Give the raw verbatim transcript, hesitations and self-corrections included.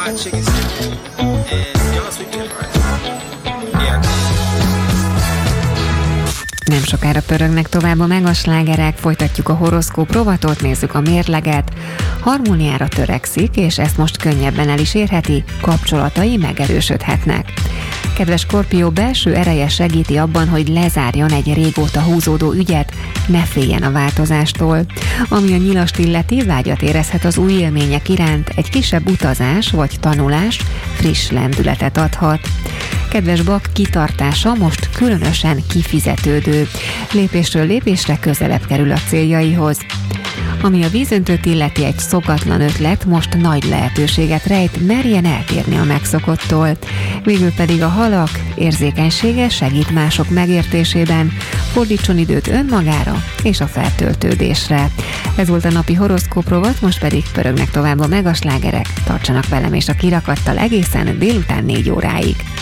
fried chicken sandwich. And y'all sweet potato fries. Yeah. Nem sokára pörögnek tovább a megaslágerek, folytatjuk a horoszkóp rovatot, nézzük a mérleget. Harmóniára törekszik, és ezt most könnyebben el is érheti, kapcsolatai megerősödhetnek. Kedves Skorpió, belső ereje segíti abban, hogy lezárjon egy régóta húzódó ügyet, ne féljen a változástól. Ami a nyilast illeti, vágyat érezhet az új élmények iránt, egy kisebb utazás vagy tanulás friss lendületet adhat. Kedves Bak, kitartása most különösen kifizetődő. Lépésről lépésre közelebb kerül a céljaihoz. Ami a vízöntőt illeti, egy szokatlan ötlet most nagy lehetőséget rejt, merjen eltérni a megszokottól. Végül pedig a halak érzékenysége segít mások megértésében, fordítson időt önmagára és a feltöltődésre. Ez volt a napi horoszkóp rovat, most pedig pörögnek tovább a megaslágerek. Tartsanak velem és a kirakattal egészen délután négy óráig.